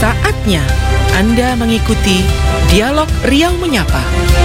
Saatnya Anda mengikuti Dialog Riau Menyapa.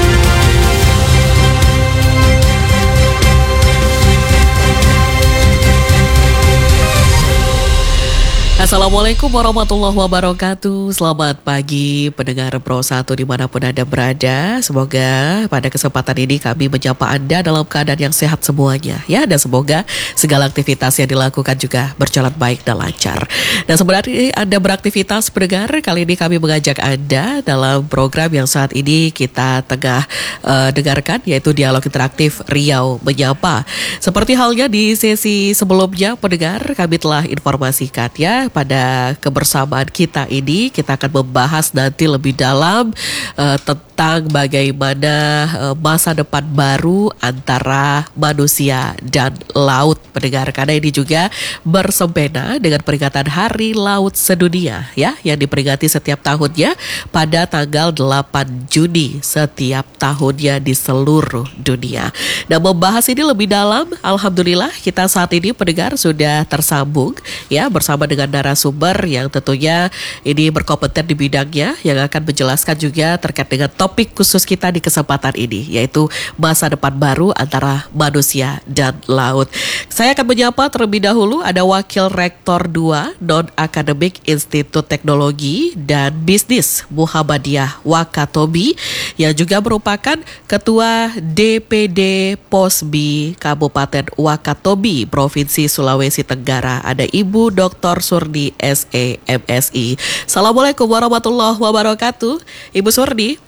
Assalamualaikum warahmatullahi wabarakatuh. Selamat pagi pendengar Pro 1 dimanapun Anda berada. Semoga pada kesempatan ini kami menyapa Anda dalam keadaan yang sehat semuanya ya. Dan semoga segala aktivitas yang dilakukan juga berjalan baik dan lancar. Dan sebenarnya Anda beraktivitas pendengar, kali ini kami mengajak Anda dalam program yang saat ini kita tengah dengarkan, yaitu Dialog Interaktif Riau Menyapa. Seperti halnya di sesi sebelumnya pendengar, kami telah informasikan ya, pada kebersamaan kita ini kita akan membahas nanti lebih dalam tentang bagaimana masa depan baru antara manusia dan laut pendengar, karena ini juga bersempena dengan peringatan Hari Laut Sedunia ya, yang diperingati setiap tahunnya pada tanggal 8 Juni setiap tahunnya di seluruh dunia. Nah, membahas ini lebih dalam, alhamdulillah kita saat ini pendengar sudah tersambung ya bersama dengan narasumber yang tentunya ini berkompeten di bidangnya, yang akan menjelaskan juga terkait dengan topik khusus kita di kesempatan ini, yaitu masa depan baru antara manusia dan laut. Saya akan menyapa terlebih dahulu ada Wakil Rektor 2 Non-Akademik Institut Teknologi dan Bisnis Muhammadiyah Wakatobi, yang juga merupakan Ketua DPD Posbi Kabupaten Wakatobi Provinsi Sulawesi Tenggara. Ada Ibu Dr. Surdi SE MSI. Assalamualaikum warahmatullahi wabarakatuh, Ibu Surdi.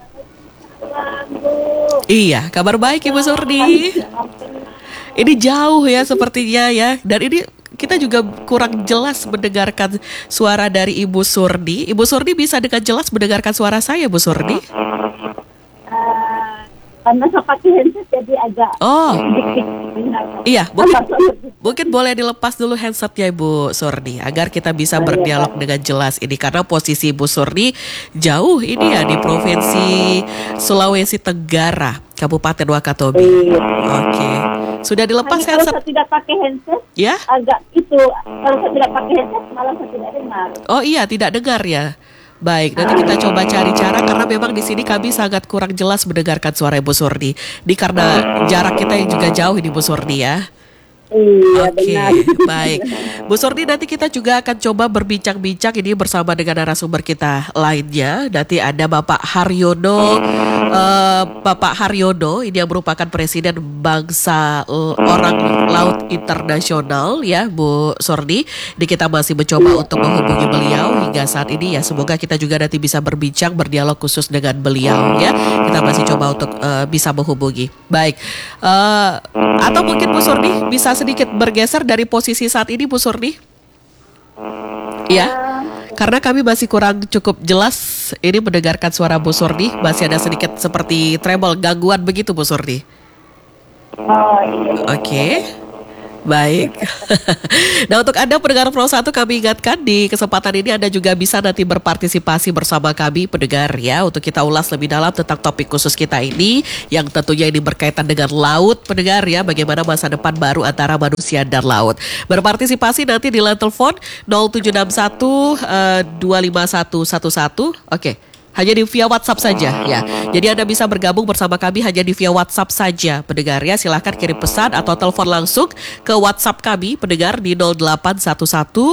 Iya, kabar baik Ibu Surdi. Ini jauh ya sepertinya ya, dan ini kita juga kurang jelas mendengarkan suara dari Ibu Surdi. Ibu Surdi bisa dengan jelas mendengarkan suara saya, Bu Surdi? Karena saya pakai handset jadi agak iya, mungkin boleh dilepas dulu handsetnya Ibu Surdi agar kita bisa berdialog dengan jelas ini, karena posisi Ibu Surdi jauh ini ya di Provinsi Sulawesi Tenggara, Kabupaten Wakatobi. Oke. Sudah dilepas handset? Kalau saya tidak pakai handset, ya? Agak itu. Kalau saya tidak pakai handset, malah saya tidak dengar. Oh iya, tidak dengar ya. Baik, nanti kita coba cari cara, karena memang di sini kami sangat kurang jelas mendengarkan suara Ibu Surdi. Ini karena jarak kita yang juga jauh ini Bu Surdi ya. Iya, Oke, benar. baik. Bu Surdi, nanti kita juga akan coba berbincang-bincang ini bersama dengan narasumber kita lainnya. Nanti ada Bapak Haryono, Bapak Haryono ini yang merupakan Presiden Bangsa Orang Laut Internasional ya Bu Surdi. Ini kita masih mencoba untuk menghubungi beliau hingga saat ini ya. Semoga kita juga nanti bisa berbincang, berdialog khusus dengan beliau ya. Kita masih coba untuk bisa menghubungi. Baik, atau mungkin Bu Surdi bisa sedikit bergeser dari posisi saat ini Bu Surdi? Ya, karena kami masih kurang cukup jelas ini mendengarkan suara Bu Surdi. Masih ada sedikit seperti treble, gangguan begitu Bu Surdi. Oke. Baik. Nah, untuk Anda pendengar Pro 1, kami ingatkan di kesempatan ini Anda juga bisa nanti berpartisipasi bersama kami pendengar ya, untuk kita ulas lebih dalam tentang topik khusus kita ini, yang tentunya ini berkaitan dengan laut pendengar ya, bagaimana masa depan baru antara manusia dan laut. Berpartisipasi nanti di line telepon 0761 25111. Oke. Hanya di via WhatsApp saja ya. Jadi Anda bisa bergabung bersama kami hanya di via WhatsApp saja pendengar ya. Silahkan kirim pesan atau telepon langsung ke WhatsApp kami pendengar di 0811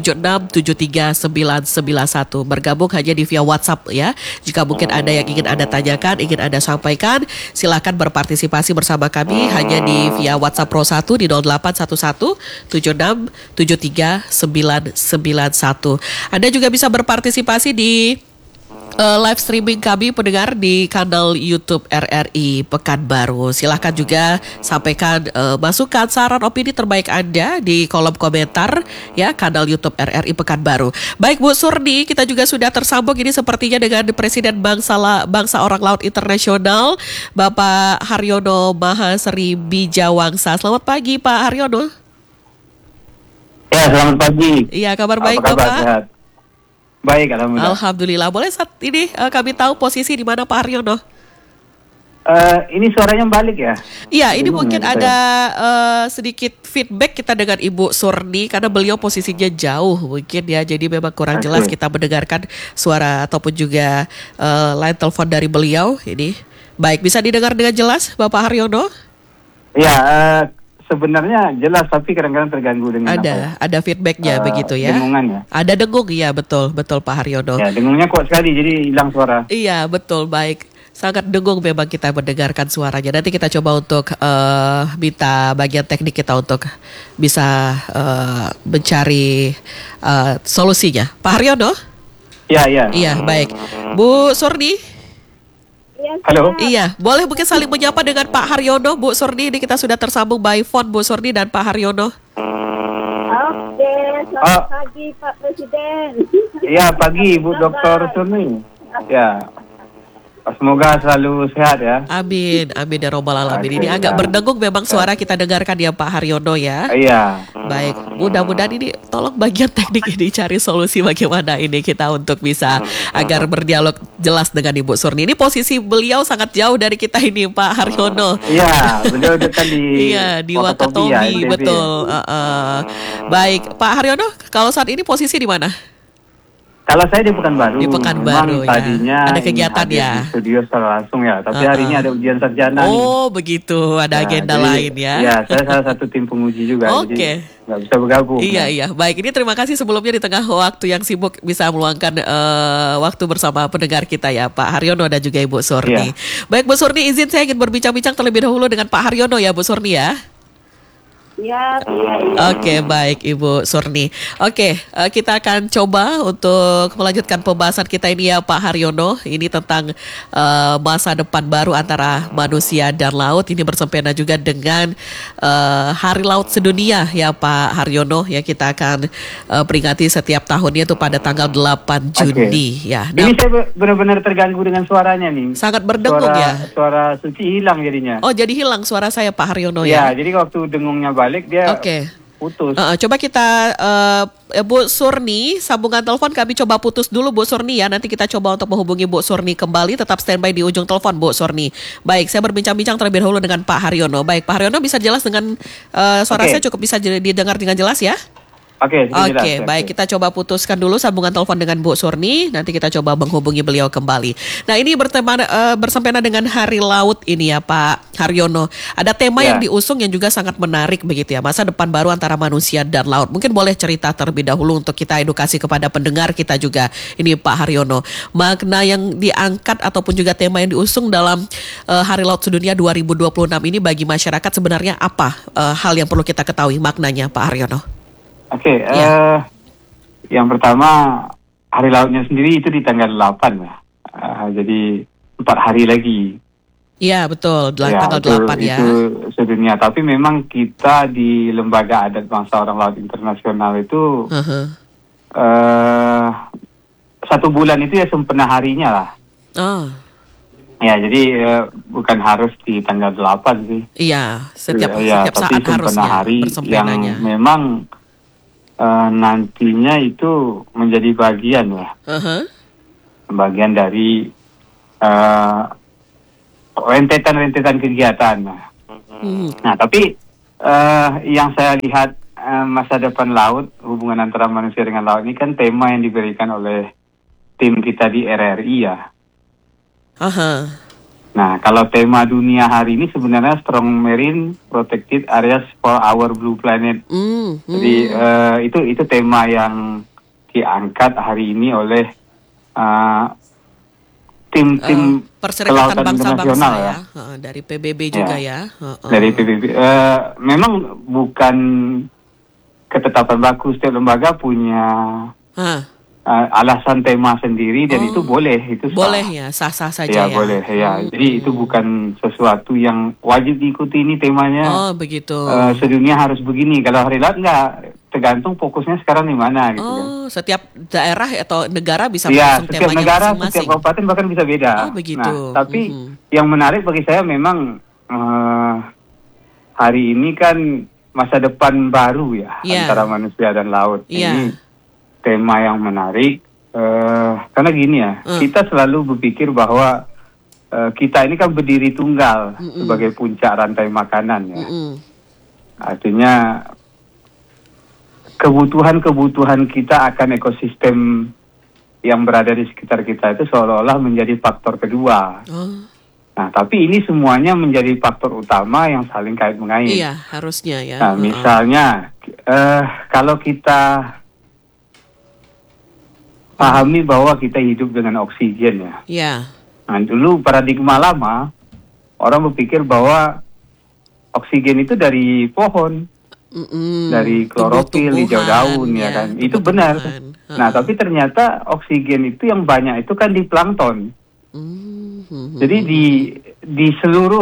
7673 991. Bergabung hanya di via WhatsApp ya. Jika mungkin ada yang ingin Anda tanyakan, ingin Anda sampaikan, silahkan berpartisipasi bersama kami hanya di via WhatsApp Pro 1 di 0811 7673 991. Anda juga bisa berpartisipasi di live streaming kami pendengar di kanal YouTube RRI Pekanbaru. Silahkan juga sampaikan masukan, saran, opini terbaik Anda di kolom komentar ya, kanal YouTube RRI Pekanbaru. Baik Bu Surdi, kita juga sudah tersambung ini sepertinya dengan Presiden Bangsa Orang Laut Internasional, Bapak Haryono Mahasri Bijawangsa. Selamat pagi Pak Haryono. Ya, selamat pagi. Iya, kabar baik Apa kabar? Bapak? Sehat. Baik, alhamdulillah. Alhamdulillah. Boleh saat ini kami tahu posisi di mana Pak Haryono? Ini suaranya balik ya? Iya, ini Bingung mungkin ya, ada sedikit feedback kita dengan Ibu Surni karena beliau posisinya jauh mungkin ya, jadi memang kurang jelas Oke. kita mendengarkan suara ataupun juga line telepon dari beliau ini. Baik, bisa didengar dengan jelas Bapak Haryono? Iya, sebenarnya jelas tapi kadang-kadang terganggu dengan apa ya? Ada feedbacknya begitu ya? Dengungan ya? Ada dengung, ya betul Pak Haryono. Ya, dengungnya kuat sekali jadi hilang suara. Iya betul, baik. Sangat dengung memang kita mendengarkan suaranya. Nanti kita coba untuk minta bagian teknik kita untuk bisa mencari solusinya. Pak Haryono? Iya, iya. Iya, baik. Bu Surni? Iya, Halo? siap. Iya, boleh mungkin saling menyapa dengan Pak Haryono, Bu Surni. Ini kita sudah tersambung by phone, Bu Surni dan Pak Haryono. Oke, selamat pagi Pak Presiden. Iya, pagi Bu Dr. Surni. Ya. Semoga selalu sehat ya. Amin, amin ya robbal alamin. Ini Oke, agak ya. berdengung memang suara kita dengarkan ya Pak Haryono ya. Iya. Baik, mudah-mudahan ini tolong bagian teknik ini cari solusi bagaimana ini kita untuk bisa agar berdialog jelas dengan Ibu Surni. Ini posisi beliau sangat jauh dari kita ini Pak Haryono. Iya, beliau dekat di Iya, di Wakatobi ya, Wakatobi, NTB. betul. Baik, Pak Haryono, kalau saat ini posisi di mana? Kalau saya di Pekanbaru. Di Pekanbaru, Memang ya. tadinya Ada ingin kegiatan hadir ya? di studio secara langsung ya, tapi hari ini ada ujian sarjana nih. Oh, begitu. Ada Ya, agenda jadi, lain ya. Iya, saya salah satu tim penguji juga, Oke. jadi nggak bisa bergabung. Iya, iya. Baik, ini terima kasih sebelumnya di tengah waktu yang sibuk bisa meluangkan waktu bersama pendengar kita ya, Pak Haryono dan juga Ibu Surni. Iya. Baik, Bu Surni, izin saya ingin berbincang-bincang terlebih dahulu dengan Pak Haryono ya, Bu Surni ya. Iya, iya. Oke, baik Ibu Surni. Oke, kita akan coba untuk melanjutkan pembahasan kita ini ya Pak Haryono. Ini tentang masa depan baru antara manusia dan laut. Ini bersempena juga dengan Hari Laut Sedunia ya Pak Haryono. Ya, kita akan peringati setiap tahunnya itu pada tanggal 8 Juni. Ya, Ini saya benar-benar terganggu dengan suaranya nih. sangat berdengung ya. Suara Suci hilang jadinya. Oh, jadi hilang suara saya Pak Haryono Ya, ya. jadi waktu dengungnya balik dia Oke. putus. Coba kita Bu Surni, sambungan telepon kami coba putus dulu Bu Surni ya. Nanti kita coba untuk menghubungi Bu Surni kembali. Tetap standby di ujung telepon Bu Surni. Baik, saya berbincang-bincang terlebih dahulu dengan Pak Haryono. Baik, Pak Haryono bisa jelas dengan suara Oke. saya cukup bisa didengar dengan jelas ya? Oke, sudah jelas. Oke, baik, kita coba putuskan dulu sambungan telepon dengan Bu Surni. Nanti kita coba menghubungi beliau kembali. Nah, ini bersempena dengan Hari Laut ini ya Pak Haryono. Ada tema Ya. yang diusung yang juga sangat menarik begitu ya. Masa depan baru antara manusia dan laut. Mungkin boleh cerita terlebih dahulu untuk kita edukasi kepada pendengar kita juga. Ini Pak Haryono. Makna yang diangkat ataupun juga tema yang diusung dalam Hari Laut Sedunia 2026 ini bagi masyarakat sebenarnya apa hal yang perlu kita ketahui maknanya Pak Haryono? Oke, Ya. yang pertama hari lautnya sendiri itu di tanggal 8 ya. Jadi 4 hari lagi. Iya betul, tanggal 8 ya. Itu sedunia. Tapi memang kita di Lembaga Adat Bangsa Orang Laut Internasional itu satu bulan itu ya sempena harinya lah. Oh, Ya, jadi bukan harus di tanggal 8 sih. iya, setiap tapi saat sempena harusnya hari yang bersempenanya. memang nantinya itu menjadi bagian ya. Bagian dari rentetan-rentetan kegiatan. Nah, tapi yang saya lihat masa depan laut, hubungan antara manusia dengan laut ini kan tema yang diberikan oleh tim kita di RRI ya. Nah, kalau tema dunia hari ini sebenarnya Strong Marine Protected Areas for Our Blue Planet. Jadi itu tema yang diangkat hari ini oleh tim-tim Perserikatan kelautan Bangsa-Bangsa internasional ya, dari PBB juga ya. Dari PBB. Memang bukan ketetapan baku, setiap lembaga punya alasan tema sendiri dan itu boleh, itu sah. Boleh ya, sah-sah saja ya. Boleh ya. Jadi itu bukan sesuatu yang wajib diikuti, ini temanya. Oh begitu. Sedunia harus begini. Kalau hari laut enggak, tergantung fokusnya sekarang di mana gitu kan. Setiap daerah atau negara bisa Ya, mengusung setiap temanya negara, masing-masing. setiap kabupaten bahkan bisa beda. Oh begitu. Nah, tapi yang menarik bagi saya memang hari ini kan masa depan baru ya antara manusia dan laut. Ini tema yang menarik karena gini ya, kita selalu berpikir bahwa kita ini kan berdiri tunggal sebagai puncak rantai makanan ya. Artinya kebutuhan kita akan ekosistem yang berada di sekitar kita itu seolah-olah menjadi faktor kedua. Nah, tapi ini semuanya menjadi faktor utama yang saling kait mengait. Iya, harusnya ya. Nah, misalnya kalau kita pahami bahwa kita hidup dengan oksigen ya. Iya. Nah, dulu paradigma lama orang berpikir bahwa oksigen itu dari pohon. Dari klorofil, hijau daun ya kan. Itu benar. Nah, tapi ternyata oksigen itu yang banyak itu kan di plankton. Jadi di seluruh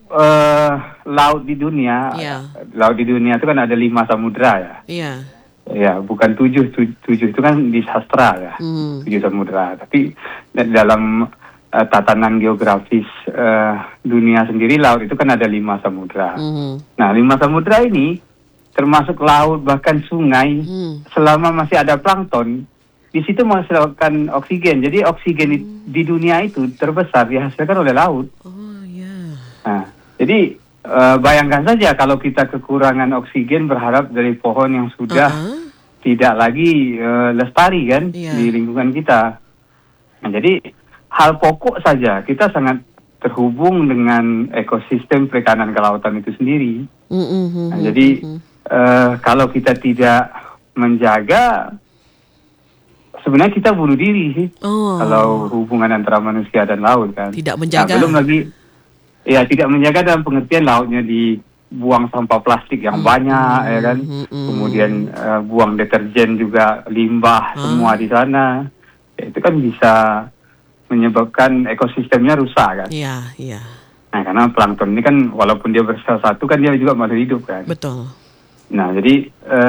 laut di dunia, laut di dunia itu kan ada 5 samudra ya. Iya. Ya, bukan 7 itu kan di sastra ya. 7 samudra. Tapi dalam tatanan geografis dunia sendiri laut itu kan ada 5 samudra. Nah, 5 samudra ini termasuk laut bahkan sungai, selama masih ada plankton, di situ menghasilkan oksigen. Jadi oksigen di dunia itu terbesar dihasilkan oleh laut. Nah, jadi bayangkan saja kalau kita kekurangan oksigen berharap dari pohon yang sudah tidak lagi lestari kan di lingkungan kita. Nah, jadi hal pokok saja kita sangat terhubung dengan ekosistem perikanan kelautan itu sendiri. Nah, jadi kalau kita tidak menjaga, sebenarnya kita bunuh diri sih. Kalau hubungan antara manusia dan laut kan. Tidak menjaga. Nah, belum lagi, ya tidak menjaga dalam pengertian lautnya dibuang sampah plastik yang banyak, ya kan. Kemudian buang deterjen juga, limbah semua di sana. Ya, itu kan bisa menyebabkan ekosistemnya rusak kan. Iya, iya. Nah, karena plankton ini kan walaupun dia bersel satu kan dia juga masih hidup kan. Betul. Nah, jadi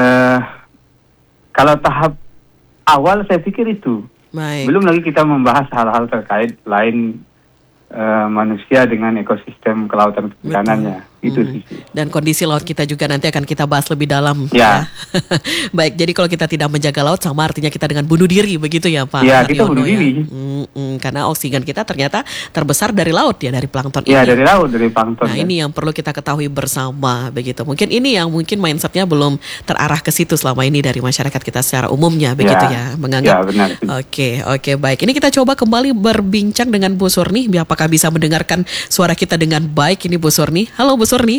kalau tahap awal saya pikir itu. Baik. Belum lagi kita membahas hal-hal terkait lain manusia dengan ekosistem kelautan perikanannya. Itu sih. Dan kondisi laut kita juga nanti akan kita bahas lebih dalam. Ya. Baik, jadi kalau kita tidak menjaga laut sama artinya kita dengan bunuh diri begitu ya Pak? Ya, kita bunuh diri. Karena oksigen kita ternyata terbesar dari laut ya, dari plankton ini. Ya, dari laut, dari plankton. Nah, ini yang perlu kita ketahui bersama begitu. Mungkin ini yang mindsetnya belum terarah ke situ selama ini dari masyarakat kita secara umumnya begitu ya, menganggap. Ya, benar. Oke, baik. Ini kita coba kembali berbincang dengan Bu Surni, apakah bisa mendengarkan suara kita dengan baik ini Bu Surni. Halo Bu Surni.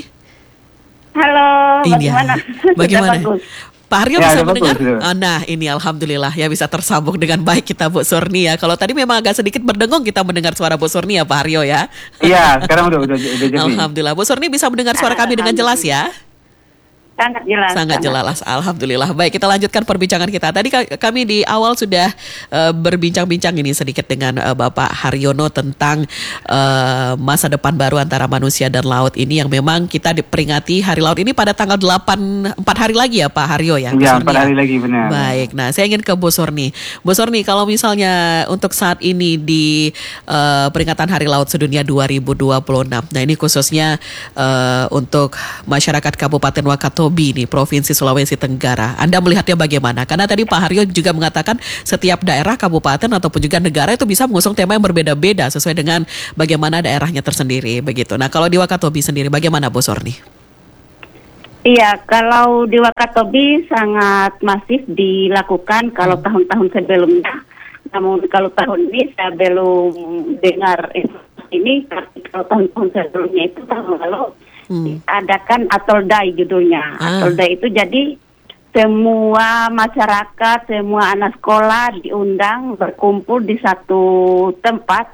Halo, Bagaimana? Pak Haryo bisa mendengar? Nah, ini alhamdulillah ya bisa tersambung dengan baik kita Bu Surni ya. Kalau tadi memang agak sedikit berdengung kita mendengar suara Bu Surni ya Pak Haryo ya. Iya, sekarang udah jadi. Alhamdulillah. Bu Surni bisa mendengar suara kami dengan jelas ya? Sangat jelas. Alhamdulillah. Baik, kita lanjutkan perbincangan kita. Tadi kami di awal sudah berbincang-bincang ini sedikit dengan Bapak Haryono tentang masa depan baru antara manusia dan laut ini yang memang kita diperingati Hari Laut ini pada tanggal 4 hari lagi ya Pak Haryo ya? Iya, 4 hari lagi benar. Baik, nah saya ingin ke Bu Surni. Bu Surni, kalau misalnya untuk saat ini di peringatan Hari Laut Sedunia 2026, nah ini khususnya untuk masyarakat Kabupaten Wakatobi nih, Provinsi Sulawesi Tenggara. Anda melihatnya bagaimana? Karena tadi Pak Haryo juga mengatakan setiap daerah, kabupaten ataupun juga negara itu bisa mengusung tema yang berbeda-beda sesuai dengan bagaimana daerahnya tersendiri begitu. Nah, kalau di Wakatobi sendiri bagaimana Bu Surni? Iya, kalau di Wakatobi sangat masif dilakukan kalau tahun-tahun sebelumnya. Namun kalau tahun ini saya belum dengar ini, kalau tahun-tahun sebelumnya itu tahun lalu adakan Atoldai judulnya. Atoldai itu jadi semua masyarakat, semua anak sekolah diundang berkumpul di satu tempat.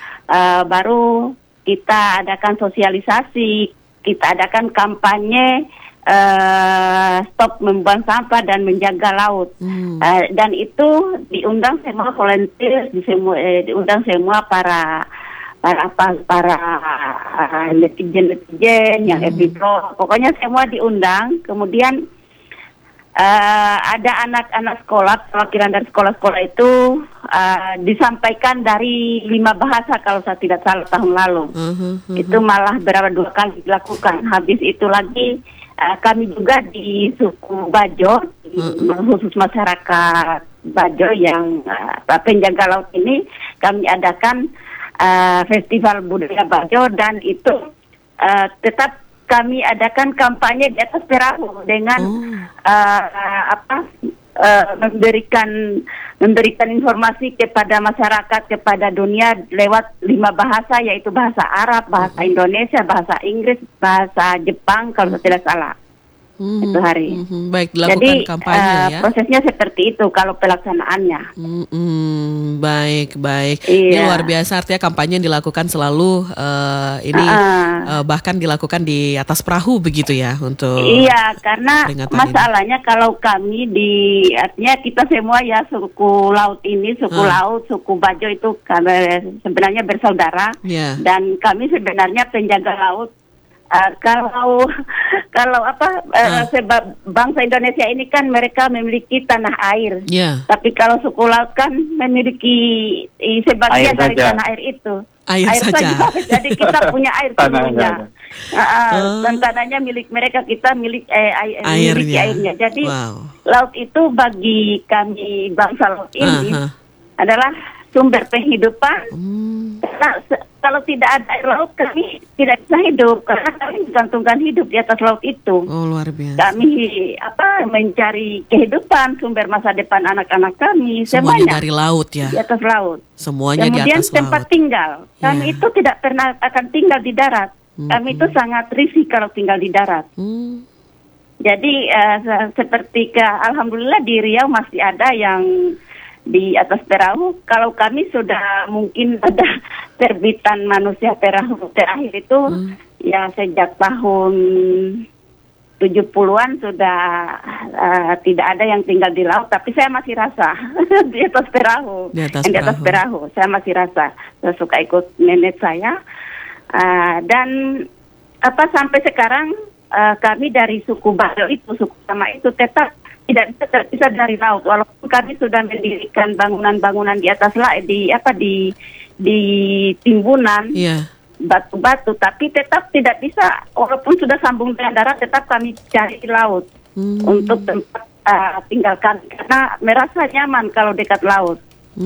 Baru kita adakan sosialisasi, kita adakan kampanye stop membuang sampah dan menjaga laut. Dan itu diundang semua volunteer, diundang semua para netizen yang epidro, pokoknya semua diundang. Kemudian ada anak-anak sekolah, perwakilan dari sekolah-sekolah itu disampaikan dari 5 bahasa kalau saya tidak salah tahun lalu. Itu malah berapa 2 kali dilakukan. Habis itu lagi kami juga di suku Bajo, khusus masyarakat Bajo yang penjaga laut ini, kami adakan Festival Budaya Bajo, dan itu tetap kami adakan kampanye di atas perahu dengan memberikan informasi kepada masyarakat, kepada dunia lewat 5 bahasa, yaitu bahasa Arab, bahasa Indonesia, bahasa Inggris, bahasa Jepang kalau tidak salah. Itu hari. Baik, dilakukan Jadi kampanye ya. prosesnya seperti itu kalau pelaksanaannya. Baik. Ini Iya. luar biasa, artinya kampanye yang dilakukan selalu bahkan dilakukan di atas perahu begitu ya untuk. Iya, karena peringatan masalahnya kalau kami artinya kita semua ya suku laut ini, laut, suku Bajo itu sebenarnya bersaudara, Ya. dan kami sebenarnya penjaga laut. Sebab bangsa Indonesia ini kan mereka memiliki tanah air, Ya. tapi kalau suku laut kan memiliki sebagian Air dari saja. tanah air itu. Air saja. Jadi kita punya air Tanah seluruhnya. saja. Dan tanahnya milik mereka, kita miliki airnya. Jadi Wow. laut itu bagi kami bangsa laut ini adalah sumber penghidupan. Karena kalau tidak ada air laut kami tidak bisa hidup, karena kami menggantungkan hidup di atas laut itu. Oh, luar biasa. Kami mencari kehidupan, sumber masa depan anak-anak kami, Semuanya semuanya dari laut ya. di atas laut. Semuanya di Kemudian atas tempat laut. tinggal, kami Ya. itu tidak pernah akan tinggal di darat. Kami itu sangat risih kalau tinggal di darat. Jadi seperti alhamdulillah di Riau masih ada yang di atas perahu. Kalau kami sudah mungkin ada terbitan manusia perahu terakhir itu ya sejak tahun 70-an sudah tidak ada yang tinggal di laut, tapi saya masih rasa di atas perahu. Di atas perahu saya masih rasa. Saya suka ikut nenek saya, dan sampai sekarang kami dari suku Bajo itu, suku sama itu tetap tidak bisa terpisah dari laut, walaupun kami sudah mendirikan bangunan-bangunan di atas di timbunan. Iya. Batu-batu, tapi tetap tidak bisa, walaupun sudah sambung dengan darat, tetap kami cari di laut untuk tempat tinggal kami, karena merasa nyaman kalau dekat laut.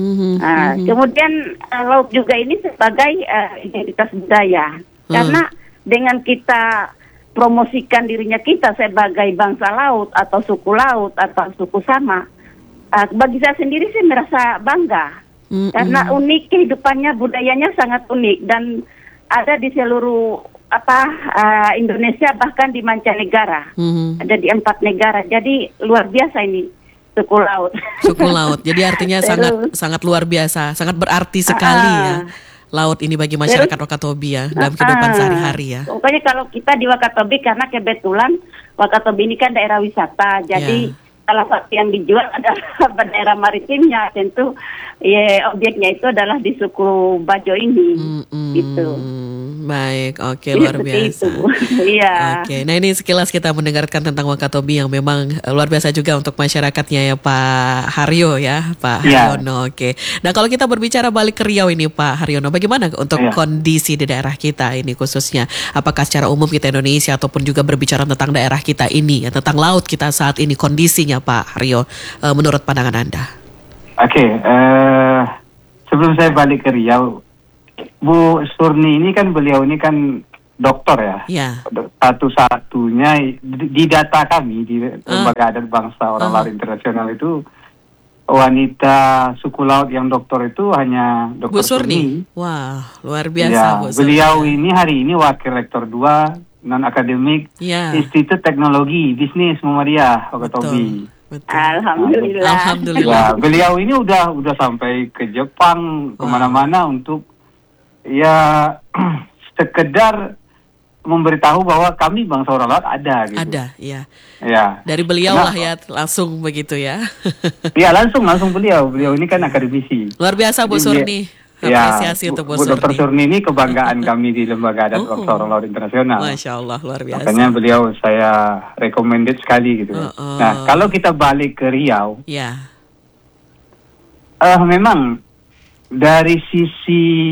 Kemudian laut juga ini sebagai identitas budaya, karena dengan kita promosikan dirinya kita sebagai bangsa laut atau suku sama, bagi saya sendiri sih merasa bangga, karena unik kehidupannya, budayanya sangat unik, dan ada di seluruh Indonesia, bahkan di mancanegara. Ada di 4 negara. Jadi luar biasa ini suku laut. Suku laut. Jadi artinya sangat luar biasa, sangat berarti sekali ya. Laut ini bagi masyarakat Wakatobi ya, dalam kehidupan sehari-hari ya. Pokoknya kalau kita di Wakatobi, karena kebetulan Wakatobi ini kan daerah wisata, jadi salah satu yang dijual adalah daerah maritimnya, tentu objeknya itu adalah di suku Bajo ini. Gitu. Baik, oke, luar biasa. Iya. Oke, nah ini sekilas kita mendengarkan tentang Wakatobi yang memang luar biasa juga untuk masyarakatnya ya, Pak Haryo ya, Pak Haryono. Oke. Nah kalau kita berbicara balik ke Riau ini, Pak Haryono, bagaimana untuk kondisi di daerah kita ini khususnya? Apakah secara umum kita Indonesia ataupun juga berbicara tentang daerah kita ini, ya, tentang laut kita saat ini kondisinya, Pak Haryo, menurut pandangan Anda? Oke, sebelum saya balik ke Riau, Bu Surni ini kan, beliau ini kan dokter ya. Ya. Satu-satunya di data kami di Lembaga Adat Bangsa Orang Laut Internasional itu, wanita suku laut yang dokter itu hanya Dr. Bu Surni. Wah, luar biasa, Bu Surni. Beliau ini hari ini wakil rektor 2 non akademik Institut Teknologi Bisnis Muhammadiyah Wakatobi. Betul. Alhamdulillah. Ya, beliau ini udah sampai ke Jepang, kemana-mana untuk sekedar memberitahu bahwa kami bangsa orang laut ada gitu. Ada, ya. Ya. Dari beliau lah ya, langsung begitu ya. Iya, langsung beliau ini kan akademisi. Luar biasa Bu Surni. Apresiasi untuk Bu Surni. Dr. Surni ini kebanggaan kami di Lembaga Adat Bangsa Orang Laut Internasional. Masya Allah, luar biasa. Makanya beliau saya recommended sekali gitu. Nah, kalau kita balik ke Riau, memang dari sisi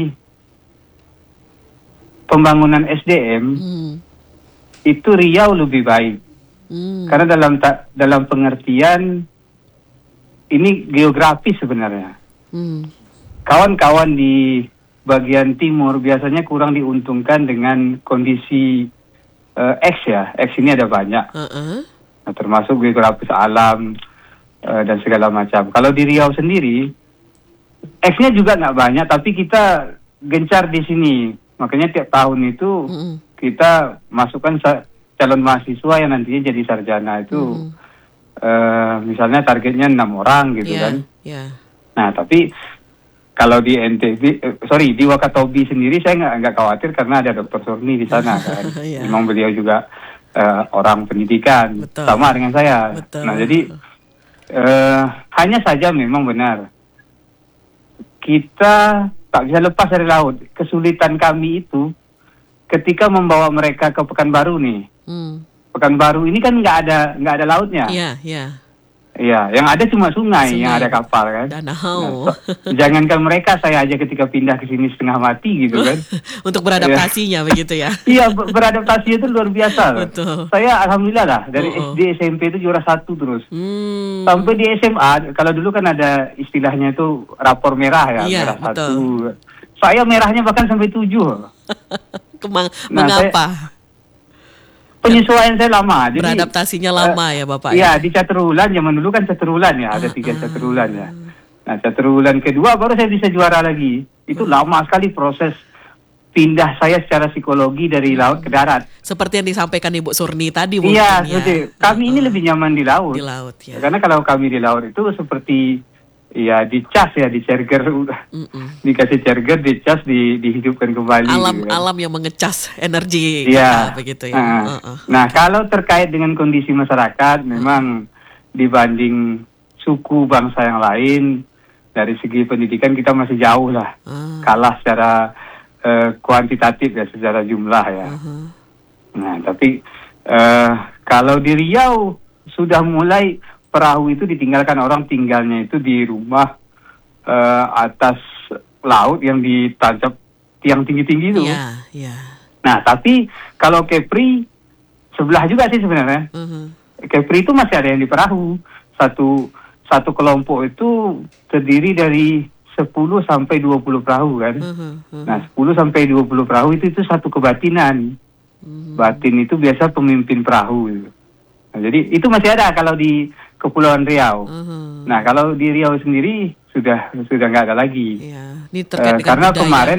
pembangunan SDM itu Riau lebih baik, karena dalam pengertian ini geografis sebenarnya. Kawan-kawan di bagian timur biasanya kurang diuntungkan dengan kondisi X ya. X ini ada banyak. Nah, termasuk geografis alam dan segala macam. Kalau di Riau sendiri, X-nya juga nggak banyak, tapi kita gencar di sini. Makanya tiap tahun itu kita masukkan calon mahasiswa yang nantinya jadi sarjana itu. Misalnya targetnya 6 orang gitu kan. Nah, tapi kalau di di Wakatobi sendiri saya nggak khawatir karena ada Dr. Surni di sana kan. Memang beliau juga orang pendidikan. Betul. Sama dengan saya. Betul. Nah, jadi hanya saja memang benar kita tak bisa lepas dari laut. Kesulitan kami itu ketika membawa mereka ke Pekanbaru nih. Pekanbaru ini kan nggak ada lautnya. Iya, yang ada cuma sungai, yang ada kapal kan. Danau. Nah, jangankan mereka, saya aja ketika pindah ke sini setengah mati gitu kan. Untuk beradaptasinya begitu ya. Iya, beradaptasi itu luar biasa. Betul. Saya alhamdulillah lah dari SD SMP itu juara 1 terus. Sampai di SMA, kalau dulu kan ada istilahnya itu rapor merah ya, merah betul. 1. Saya merahnya bahkan sampai 7. Mengapa? Penyesuaian saya lama. Jadi, beradaptasinya lama ya Bapak? Iya, di Caturwulan, zaman dulu kan Caturwulan ya, ada 3 Caturwulan ya. Nah, Caturwulan kedua baru saya bisa juara lagi. Itu lama sekali proses pindah saya secara psikologi dari laut ke darat. Seperti yang disampaikan Ibu Surni tadi mungkin ya. Iya, seperti kami ini lebih nyaman di laut. Di laut ya. Karena kalau kami di laut itu seperti dicas ya, dicerger, dikasih cerger, dicas, dihidupkan kembali. Alam yang mengecas energi kita begitu ya. Nah, kalau terkait dengan kondisi masyarakat, memang dibanding suku bangsa yang lain, dari segi pendidikan kita masih jauh lah, kalah secara kuantitatif ya, secara jumlah ya. Nah, tapi kalau di Riau sudah mulai perahu itu ditinggalkan, orang tinggalnya itu di rumah atas laut yang ditancap tiang tinggi-tinggi itu. Nah, tapi kalau Kepri sebelah juga sih sebenarnya. Kepri itu masih ada yang di perahu. Satu kelompok itu terdiri dari 10 sampai 20 perahu kan. Nah, 10 sampai 20 perahu itu satu kebatinan. Batin itu biasa pemimpin perahu gitu. Nah, jadi itu masih ada kalau di Kepulauan Riau. Nah, kalau di Riau sendiri sudah nggak ada lagi. Ini karena kemarin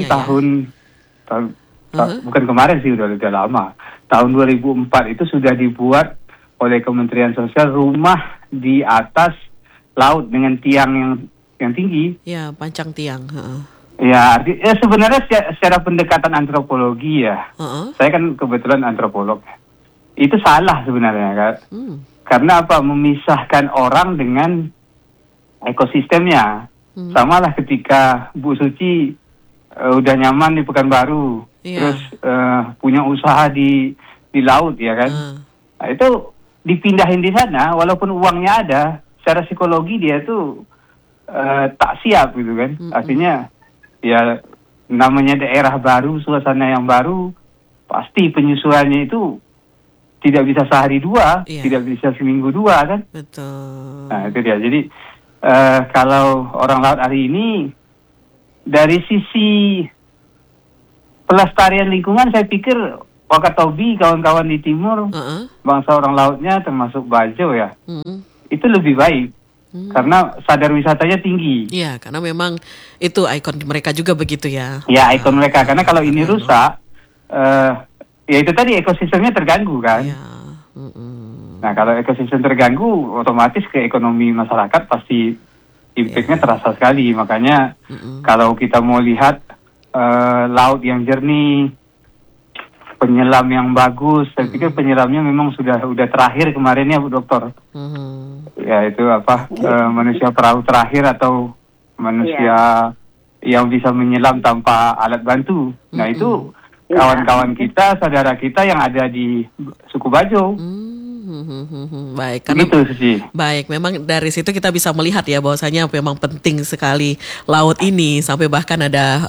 bukan kemarin sih, udah lama. Tahun 2004 itu sudah dibuat oleh Kementerian Sosial rumah di atas laut dengan tiang yang tinggi. Ya, pancang tiang. Ya, sebenarnya secara pendekatan antropologi ya. Saya kan kebetulan antropolog. Itu salah sebenarnya kan. Karena apa? Memisahkan orang dengan ekosistemnya. Sama lah ketika Bu Suci udah nyaman di Pekanbaru, terus punya usaha di laut ya kan. Nah, itu dipindahin di sana, walaupun uangnya ada, secara psikologi dia tuh tak siap gitu kan. Artinya ya namanya daerah baru, suasana yang baru, pasti penyesuaiannya itu tidak bisa sehari 2, tidak bisa seminggu 2 kan. Betul. Nah, itu dia. Jadi kalau orang laut hari ini dari sisi pelestarian lingkungan, saya pikir Wakatobi, kawan-kawan di timur, bangsa orang lautnya termasuk Bajo ya, itu lebih baik. Karena sadar wisatanya tinggi. Iya, karena memang itu ikon mereka juga begitu ya. Ya, ikon mereka. Karena kalau ini rusak, ya itu tadi ekosistemnya terganggu kan. Nah, kalau ekosistem terganggu, otomatis ke ekonomi masyarakat pasti impact-nya terasa sekali. Makanya kalau kita mau lihat laut yang jernih, penyelam yang bagus, saya pikir penyelamnya memang sudah terakhir kemarin ya Bu Dokter. Ya itu manusia perahu terakhir atau manusia yang bisa menyelam tanpa alat bantu. Nah itu kawan-kawan kita, saudara kita yang ada di suku Bajo. Baik, karena Begitu sih. baik, memang dari situ kita bisa melihat ya bahwasanya memang penting sekali laut ini sampai bahkan ada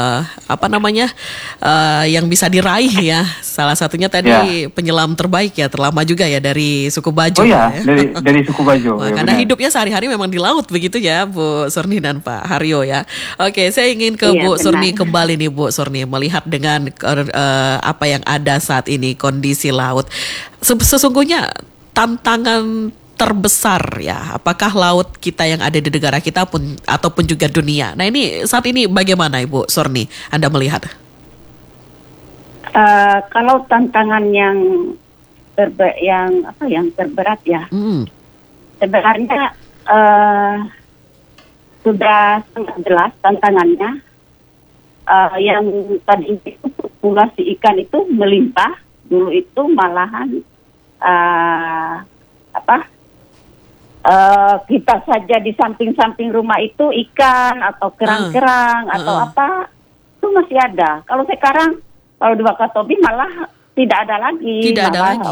yang bisa diraih ya. Salah satunya tadi penyelam terbaik ya, terlama juga ya dari suku Bajo. Oh ya, dari suku Bajo. Wah, karena hidupnya sehari-hari memang di laut begitu ya, Bu Surni dan Pak Haryo ya. Oke, saya ingin ke Bu Surni kembali nih, Bu Surni, melihat dengan apa yang ada saat ini kondisi laut. Sesungguhnya tantangan terbesar ya, apakah laut kita yang ada di negara kita pun ataupun juga dunia. Nah, ini saat ini bagaimana Ibu Surni Anda melihat? Kalau tantangan yang terberat ya, sebenarnya sudah sangat jelas tantangannya. Yang tadi itu populasi ikan itu melimpah, dulu itu malahan kita saja di samping-samping rumah itu ikan atau kerang-kerang atau apa itu masih ada. Kalau sekarang kalau di Wakatobi malah tidak ada lagi. Tidak ada lagi.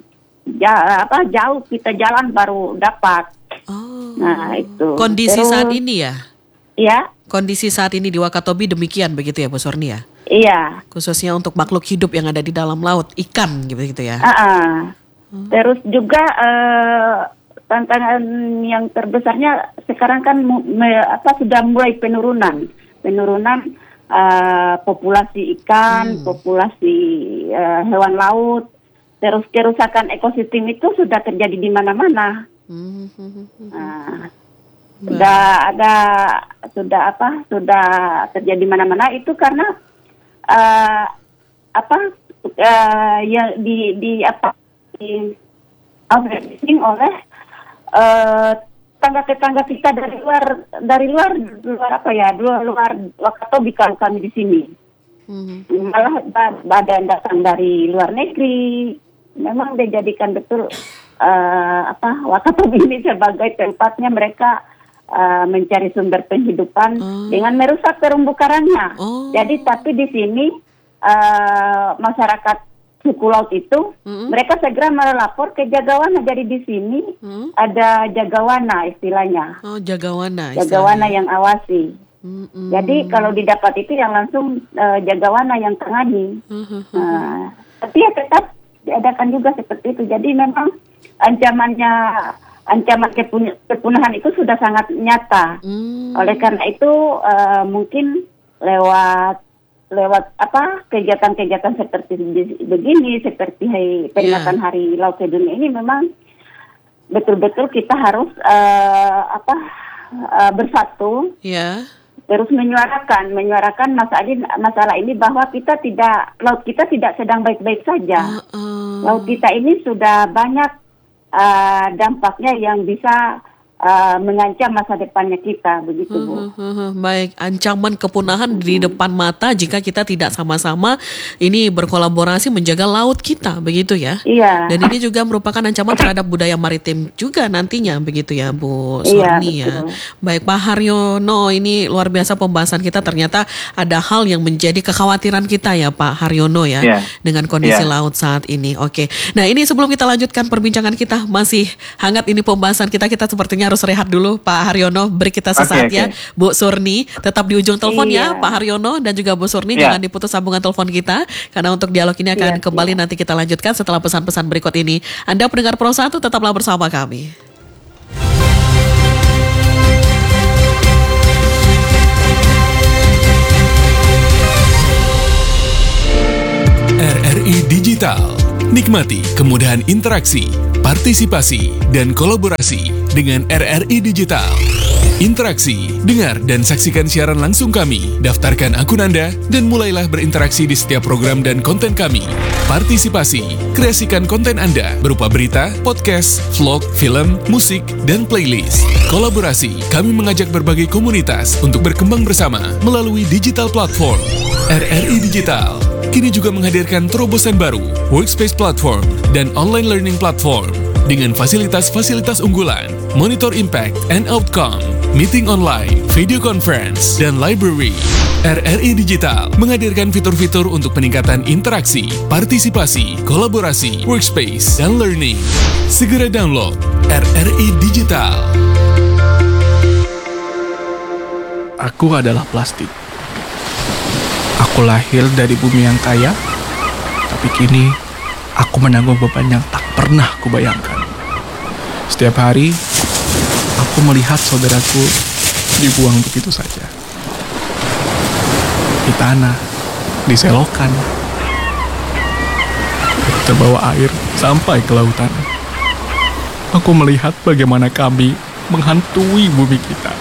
Jauh kita jalan baru dapat. Nah itu. Kondisi saat ini ya? Iya. Kondisi saat ini di Wakatobi demikian begitu ya Bu Surni ya? Iya. Khususnya untuk makhluk hidup yang ada di dalam laut, ikan gitu ya? Terus juga tantangan yang terbesarnya sekarang kan sudah mulai penurunan populasi ikan, populasi hewan laut, terus kerusakan ekosistem itu sudah terjadi di mana-mana. Sudah terjadi mana-mana itu karena oleh tetangga-tetangga kita dari luar Wakatobi kalau kami di sini. Malah ada yang datang dari luar negeri. Memang dijadikan betul Wakatobi ini sebagai tempatnya mereka mencari sumber penghidupan dengan merusak terumbu karangnya. Jadi tapi di sini masyarakat suku laut itu mereka segera melapor ke Jagawana. Jadi di sini ada Jagawana istilahnya. Jagawana yang awasi. Jadi kalau didapat itu yang langsung Jagawana yang tangani. Tapi ya tetap diadakan juga seperti itu. Jadi memang ancaman kepunahan itu sudah sangat nyata. Oleh karena itu mungkin lewat kegiatan-kegiatan seperti begini, seperti peringatan Hari Laut Sedunia ini memang betul-betul kita harus bersatu, terus menyuarakan masalah ini bahwa laut kita tidak sedang baik-baik saja. Laut kita ini sudah banyak dampaknya yang bisa mengancam masa depannya kita, begitu Bu. Baik, ancaman kepunahan di depan mata jika kita tidak sama-sama ini berkolaborasi menjaga laut kita, begitu ya? Iya. Dan ini juga merupakan ancaman terhadap budaya maritim juga nantinya, begitu ya Bu Surni ya. Baik Pak Haryono, ini luar biasa pembahasan kita, ternyata ada hal yang menjadi kekhawatiran kita ya Pak Haryono ya, dengan kondisi laut saat ini. Oke, nah ini sebelum kita lanjutkan perbincangan kita, masih hangat ini pembahasan kita sepertinya harus rehat dulu Pak Haryono, beri kita sesaat ya. Bu Surni tetap di ujung telepon ya Pak Haryono dan juga Bu Surni, jangan diputus sambungan telepon kita karena untuk dialog ini akan kembali nanti kita lanjutkan setelah pesan-pesan berikut ini. Anda pendengar Pro 1 tetaplah bersama kami. RRI Digital. Nikmati kemudahan interaksi, partisipasi, dan kolaborasi dengan RRI Digital. Interaksi, dengar, dan saksikan siaran langsung kami. Daftarkan akun Anda dan mulailah berinteraksi di setiap program dan konten kami. Partisipasi, kreasikan konten Anda berupa berita, podcast, vlog, film, musik, dan playlist. Kolaborasi, kami mengajak berbagai komunitas untuk berkembang bersama melalui digital platform. RRI Digital kini juga menghadirkan terobosan baru, workspace platform, dan online learning platform dengan fasilitas-fasilitas unggulan, monitor impact and outcome, meeting online, video conference, dan library. RRI Digital menghadirkan fitur-fitur untuk peningkatan interaksi, partisipasi, kolaborasi, workspace, dan learning. Segera download RRI Digital. Aku adalah plastik. Aku lahir dari bumi yang kaya, tapi kini aku menanggung beban yang tak pernah kubayangkan. Setiap hari, aku melihat saudaraku dibuang begitu saja. Di tanah, di selokan, terbawa air sampai ke lautan. Aku melihat bagaimana kami menghantui bumi kita.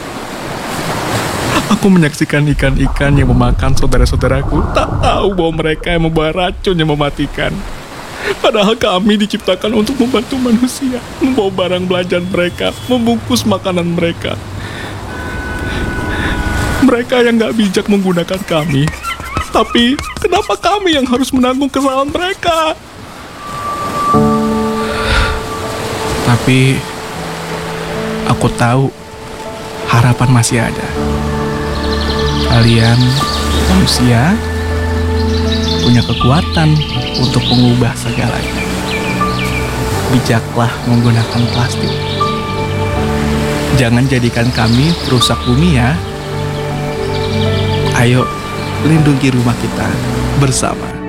Aku menyaksikan ikan-ikan yang memakan saudara-saudaraku, tak tahu bahwa mereka yang membawa racun yang mematikan. Padahal kami diciptakan untuk membantu manusia, membawa barang belanjaan mereka, membungkus makanan mereka. Mereka yang gak bijak menggunakan kami. Tapi, kenapa kami yang harus menanggung kesalahan mereka? Tapi, aku tahu harapan masih ada. Kalian, manusia, punya kekuatan untuk mengubah segalanya. Bijaklah menggunakan plastik. Jangan jadikan kami perusak bumi ya. Ayo, lindungi rumah kita bersama.